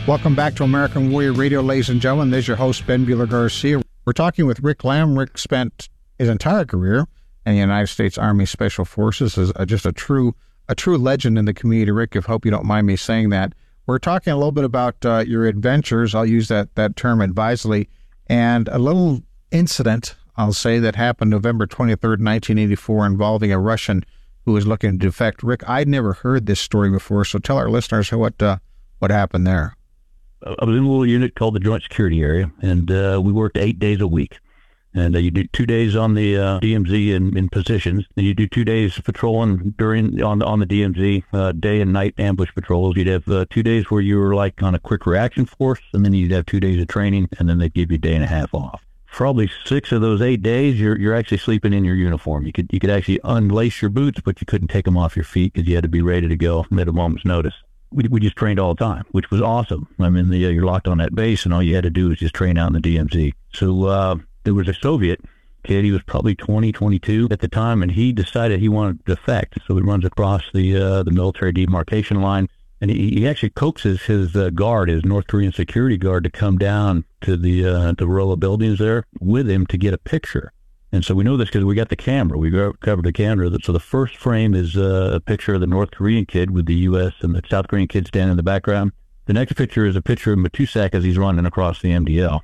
Welcome back to American Warrior Radio, ladies and gentlemen. This is your host, Ben Buehler-Garcia. We're talking with Rick Lamb. Rick spent his entire career in the United States Army Special Forces as just a true legend in the community. Rick, I hope you don't mind me saying that. We're talking a little bit about your adventures. I'll use that term advisedly. And a little incident, I'll say, that happened November 23rd, 1984, involving a Russian who was looking to defect. Rick, I'd never heard this story before, so tell our listeners what happened there. I was in a little unit called the Joint Security Area, and we worked 8 days a week. And you do 2 days on the DMZ in positions. Then you do 2 days patrolling on the DMZ, day and night ambush patrols. You'd have 2 days where you were like on a quick reaction force, and then you'd have 2 days of training, and then they'd give you a day and a half off. Probably 6 of those 8 days, you're actually sleeping in your uniform. You could actually unlace your boots, but you couldn't take them off your feet because you had to be ready to go at a moment's notice. We just trained all the time, which was awesome. I mean, you're locked on that base, and all you had to do was just train out in the DMZ. So there was a Soviet kid. He was probably 20, 22 at the time, and he decided he wanted to defect. So he runs across the military demarcation line, and he actually coaxes his guard, his North Korean security guard, to come down to the row of buildings there with him to get a picture. And so we know this because we got the camera. We covered the camera. So the first frame is a picture of the North Korean kid with the U.S. and the South Korean kid standing in the background. The next picture is a picture of Matusak as he's running across the MDL.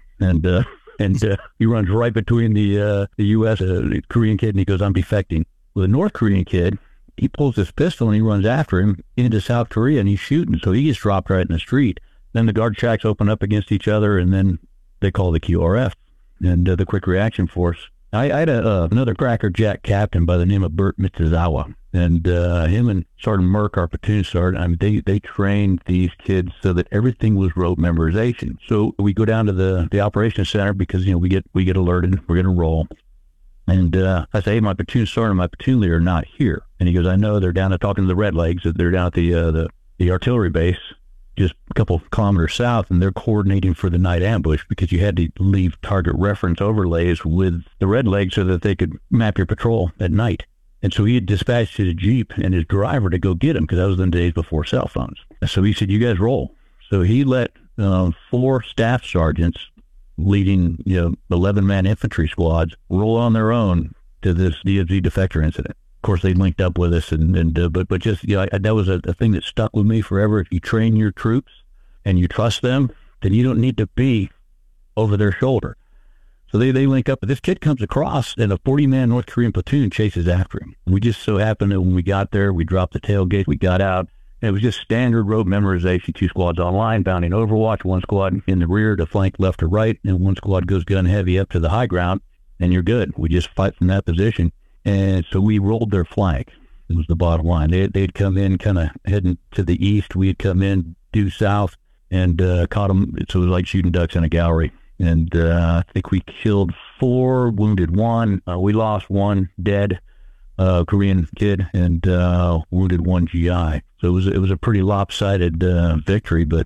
And he runs right between the U.S. Korean kid, and he goes, "I'm defecting." With the North Korean kid, he pulls his pistol and he runs after him into South Korea, and he's shooting. So he gets dropped right in the street. Then the guard shacks open up against each other, and then they call the QRF and the Quick Reaction Force. I had another Cracker Jack captain by the name of Bert Mitsuzawa, and him and Sergeant Merck, our platoon sergeant, I mean, they trained these kids so that everything was rote memorization. So we go down to the operations center because, we get alerted, we're going to roll. And I say, "Hey, my platoon sergeant and my platoon leader are not here." And he goes, "I know, they're down there talking to the Red Legs. They're down at the artillery base just a couple kilometers south, and they're coordinating for the night ambush because you had to leave target reference overlays with the Red Legs so that they could map your patrol at night." And so he had dispatched his Jeep and his driver to go get him because that was the days before cell phones. So he said, "You guys roll." So he let 4 staff sergeants leading 11-man infantry squads roll on their own to this DFZ defector incident. Of course, they linked up with us, but just that was a thing that stuck with me forever. If you train your troops and you trust them, then you don't need to be over their shoulder. So they link up. This kid comes across, and a 40-man North Korean platoon chases after him. We just so happened that when we got there, we dropped the tailgate, we got out, and it was just standard road memorization. 2 squads online, bounding Overwatch, 1 squad in the rear to flank left or right, and 1 squad goes gun heavy up to the high ground, and you're good. We just fight from that position. And so we rolled their flank. It was the bottom line. They'd come in kind of heading to the east. We'd come in due south and caught them. So it was like shooting ducks in a gallery. And I think we killed 4, wounded 1. We lost 1 dead Korean kid and wounded 1 GI. So it was a pretty lopsided victory. But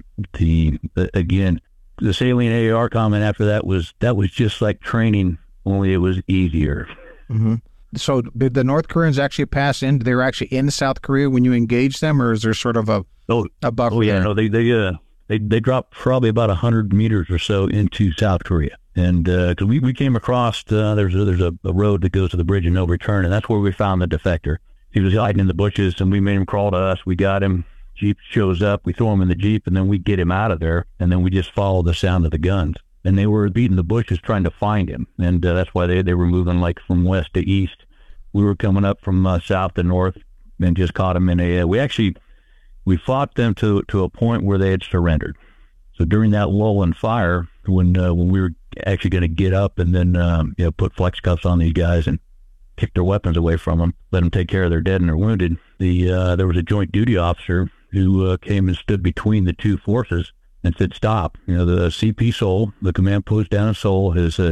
again, the salient AAR comment after that was just like training, only it was easier. Mm-hmm. So did the North Koreans actually pass in? They were actually in South Korea when you engaged them, or is there sort of a buffer? Oh yeah, there? No, they dropped probably about 100 meters or so into South Korea, and because we came across there's a road that goes to the bridge and no return, and that's where we found the defector. He was hiding in the bushes, and we made him crawl to us. We got him. Jeep shows up. We throw him in the Jeep, and then we get him out of there, and then we just follow the sound of the guns. And they were beating the bushes trying to find him, and that's why they were moving like from west to east. We were coming up from south to north and just caught them in a. We fought them to a point where they had surrendered. So during that lull and fire, when we were actually going to get up and then put flex cuffs on these guys and kick their weapons away from them, let them take care of their dead and their wounded, there was a joint duty officer who came and stood between the 2 forces and said, "Stop." The CP Seoul, the command post down in Seoul, has